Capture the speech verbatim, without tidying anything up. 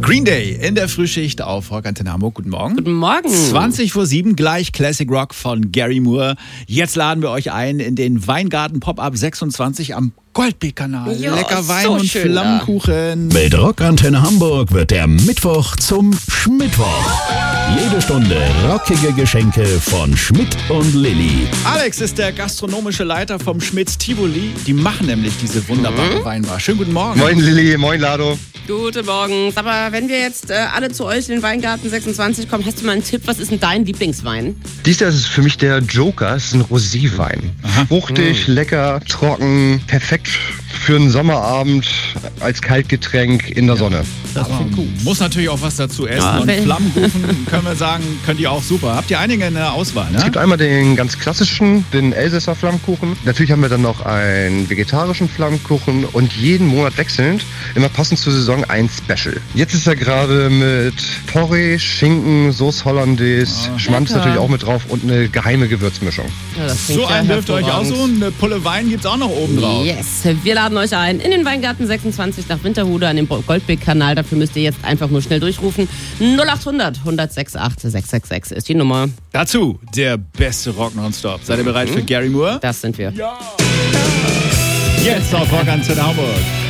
Green Day in der Frühschicht auf Rock Antenne Hamburg. Guten Morgen. Guten Morgen. zwanzig vor sieben, gleich Classic Rock von Gary Moore. Jetzt laden wir euch ein in den Weingarten Pop-Up sechsundzwanzig am Goldbeet-Kanal. Ja, Lecker Wein so und schön Flammkuchen. Mit Rock Antenne Hamburg wird der Mittwoch zum Schmittwoch. Jede Stunde rockige Geschenke von Schmidt und Lilly. Alex ist der gastronomische Leiter vom Schmidts Tivoli. Die machen nämlich diese wunderbare mhm. Weinbar. Schönen guten Morgen. Moin Lilly, moin Lado. Guten Morgen. Aber wenn wir jetzt äh, alle zu euch in den Weingarten sechsundzwanzig kommen, hast du mal einen Tipp? Was ist denn dein Lieblingswein? Dies Jahr ist es für mich der Joker. Es ist ein Roséwein. Fruchtig, mm. lecker, trocken, perfekt für einen Sommerabend als Kaltgetränk in der ja, Sonne. Das klingt gut. Muss natürlich auch was dazu essen. Ja. Und Flammkuchen, können wir sagen, könnt ihr auch super. Habt ihr einige in der Auswahl, ne? Es gibt einmal den ganz klassischen, den Elsässer Flammkuchen. Natürlich haben wir dann noch einen vegetarischen Flammkuchen und jeden Monat wechselnd, immer passend zur Saison, ein Special. Jetzt ist er gerade mit Porree, Schinken, Sauce Hollandaise, oh, Schmand ist natürlich auch mit drauf und eine geheime Gewürzmischung. Ja, das so einen dürft ihr euch aussuchen. Eine Pulle Wein gibt's auch noch oben drauf. Yes, wir laden euch ein in den Weingarten sechsundzwanzig nach Winterhude an dem Goldbeet-Kanal. Dafür müsst ihr jetzt einfach nur schnell durchrufen. null acht hundert, hundertsechsundachtzig, sechs sechs sechs ist die Nummer. Dazu der beste Rock nonstop. Seid ihr bereit mhm. für Gary Moore? Das sind wir. Ja! Jetzt auf Rock Antenne Hamburg.